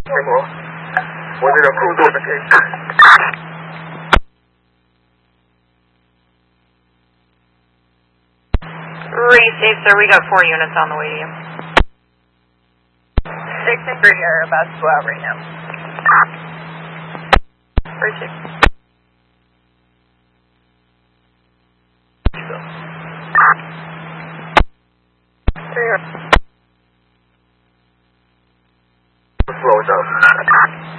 我这个工作的可以。 Receive, sir. We got 4 units on the way to you. 6-3 here, about to go out right now. Receive. Slow it down.